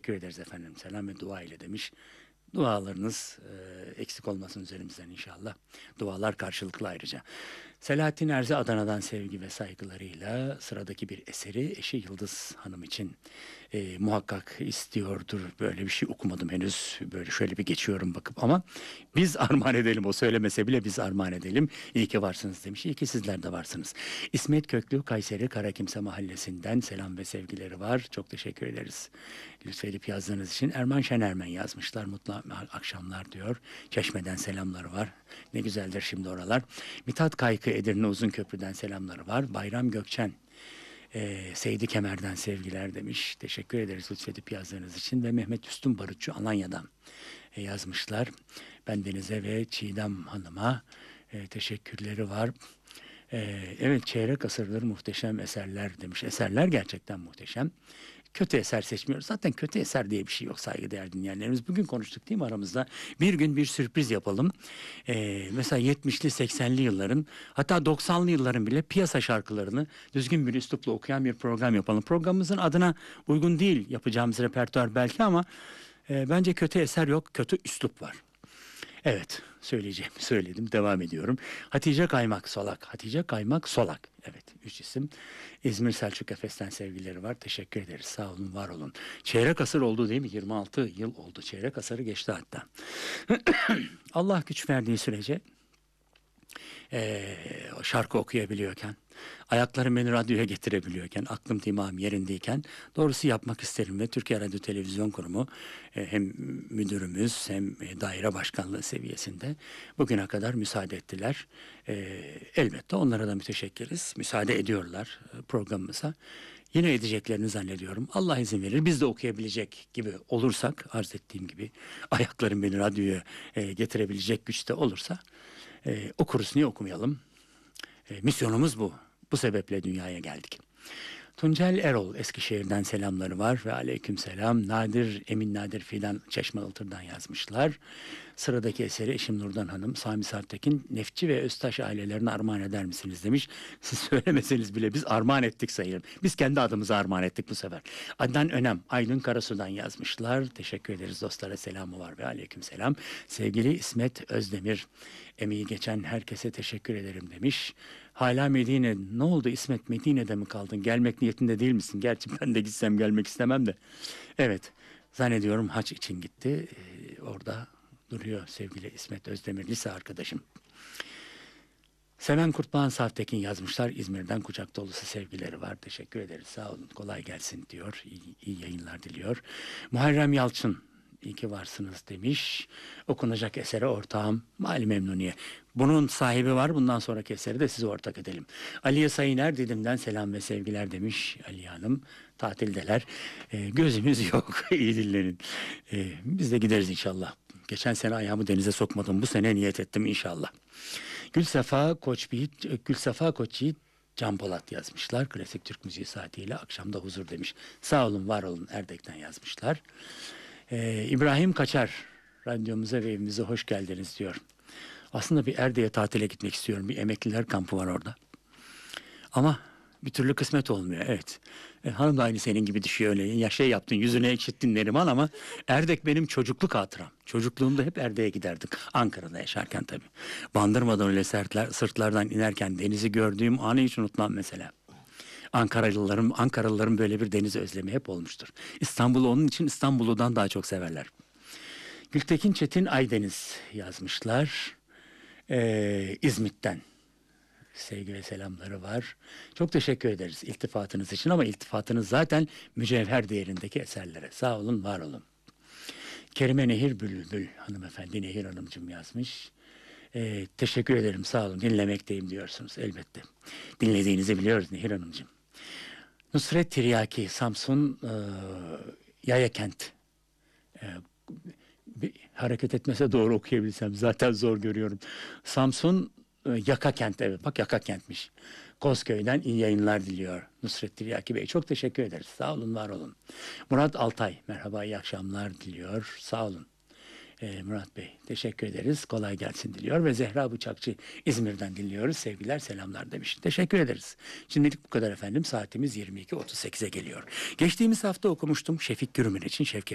Teşekkür ederiz efendim. Selam ve dua ile demiş. Dualarınız eksik olmasın üzerimizden inşallah. Dualar karşılıklı ayrıca. Selahattin Erzi Adana'dan sevgi ve saygılarıyla sıradaki bir eseri eşi Yıldız Hanım için muhakkak istiyordur. Böyle bir şey okumadım henüz. Böyle şöyle bir geçiyorum bakıp ama biz armağan edelim. O söylemese bile biz armağan edelim. İyi ki varsınız demiş. İyi ki sizler de varsınız. İsmet Köklü Kayseri Karakimse Mahallesi'nden selam ve sevgileri var. Çok teşekkür ederiz. Lütfedip yazdığınız için. Erman Şenermen yazmışlar. Mutlu akşamlar diyor. Çeşme'den selamları var. Ne güzeldir şimdi oralar. Mithat Kaykı Edirne Uzunköprü'den selamları var. Bayram Gökçen Seydi Kemer'den sevgiler demiş. Teşekkür ederiz lütfedip yazdığınız için. Ve Mehmet Üstün Barutçu Alanya'dan yazmışlar. Bendenize ve Çiğdem Hanım'a teşekkürleri var. Evet, çeyrek asırdır muhteşem eserler demiş. Eserler gerçekten muhteşem. Kötü eser seçmiyoruz. Zaten kötü eser diye bir şey yok saygıdeğer dinleyenlerimiz. Bugün konuştuk değil mi aramızda? Bir gün bir sürpriz yapalım. Mesela 70'li 80'li yılların hatta 90'lı yılların bile piyasa şarkılarını düzgün bir üslupla okuyan bir program yapalım. Programımızın adına uygun değil yapacağımız repertuar belki ama bence kötü eser yok, kötü üslup var. Evet, söyleyeceğimi söyledim. Devam ediyorum. Hatice Kaymak Solak. Hatice Kaymak Solak. Evet, 3 isim. İzmir Selçuk Efes'ten sevgileri var. Teşekkür ederiz. Sağ olun, var olun. Çeyrek asır oldu değil mi? 26 yıl oldu. Çeyrek asırı geçti hatta. Allah güç verdiği sürece şarkı okuyabiliyorken, ayaklarım beni radyoya getirebiliyorken, aklım dimağım yerindeyken doğrusu yapmak isterim ve Türkiye Radyo Televizyon Kurumu hem müdürümüz hem daire başkanlığı seviyesinde bugüne kadar müsaade ettiler. Elbette onlara da müteşekkiriz. Müsaade ediyorlar programımıza. Yine edeceklerini zannediyorum. Allah izin verir. Biz de okuyabilecek gibi olursak, arz ettiğim gibi ayaklarım beni radyoya getirebilecek güçte olursa okuruz, niye okumayalım? Misyonumuz bu. Bu sebeple dünyaya geldik. Tuncel Erol Eskişehir'den selamları var ve aleykümselam. Emin Nadir Fidan Çeşmealtır'dan yazmışlar. Sıradaki eseri eşim Nurdan Hanım, Sami Sarptekin, Nefçi ve Öztaş ailelerine armağan eder misiniz demiş. Siz söylemeseniz bile biz armağan ettik sayılır. Biz kendi adımıza armağan ettik bu sefer. Adnan Önem, Aydın Karasu'dan yazmışlar. Teşekkür ederiz, dostlara selamı var ve aleykümselam. Sevgili İsmet Özdemir, emeği geçen herkese teşekkür ederim demiş. Hala Medine, ne oldu İsmet, Medine'de mi kaldın? Gelmek niyetinde değil misin? Gerçi ben de gitsem gelmek istemem de. Evet, zannediyorum haç için gitti. Orada duruyor sevgili İsmet Özdemir, lise arkadaşım. Seven Kurtbağan Saftekin yazmışlar. İzmir'den kucak dolusu sevgileri var. Teşekkür ederiz. Sağ olun. Kolay gelsin diyor. İyi yayınlar diliyor. Muharrem Yalçın, İyi ki varsınız demiş. Okunacak esere ortağım Mali Memnuniye. Bunun sahibi var. Bundan sonraki eseri de size ortak edelim. Aliye Sayıner Didim'den selam ve sevgiler demiş Aliye Hanım. Tatildeler. Gözümüz yok. İyi dinlenin. Biz de gideriz inşallah. Geçen sene ayağımı denize sokmadım. Bu sene niyet ettim inşallah. Gülsefa Koçyiğit Can Polat yazmışlar. Klasik Türk müziği saatiyle akşamda huzur demiş. Sağ olun, var olun. Erdek'ten yazmışlar. İbrahim Kaçar, radyomuza ve evimize hoş geldiniz diyor. Aslında bir Erdek'e tatile gitmek istiyorum. Bir emekliler kampı var orada. Ama bir türlü kısmet olmuyor. Evet. Hanım da aynı senin gibi düşüyor öyle. Ya şey yaptın, yüzüne ekşittin Neriman ama Erdek benim çocukluk hatıram. Çocukluğumda hep Erdek'e giderdik. Ankara'da yaşarken tabii. Bandırmadan öyle sırtlardan inerken denizi gördüğüm anı hiç unutmam mesela. Ankaralıların böyle bir deniz özlemi hep olmuştur. İstanbul'u onun için İstanbul'dan daha çok severler. Gültekin Çetin Aydeniz yazmışlar. İzmit'ten sevgi ve selamları var. Çok teşekkür ederiz iltifatınız için ama iltifatınız zaten mücevher değerindeki eserlere. Sağ olun, var olun. Kerime Nehir Bülbül hanımefendi, Nehir Hanımcığım yazmış. Teşekkür ederim, sağ olun, dinlemekteyim diyorsunuz elbette. Dinlediğinizi biliyoruz Nehir Hanımcığım. Nusret Tiryaki, Samsun Yayakent. Hareket etmese doğru okuyabilsem, zaten zor görüyorum. Samsun Yakakent, evet bak Yakakent'miş. Kozköy'den iyi yayınlar diliyor Nusret Tiryaki Bey. Çok teşekkür ederiz. Sağ olun, var olun. Murat Altay, merhaba, iyi akşamlar diliyor. Sağ olun. Murat Bey, teşekkür ederiz. Kolay gelsin diliyor ve Zehra Bıçakçı İzmir'den dinliyoruz. Sevgiler, selamlar demiş. Teşekkür ederiz. Şimdilik bu kadar efendim. Saatimiz 22.38'e geliyor. Geçtiğimiz hafta okumuştum Şefik Gürüm'ün için Şevket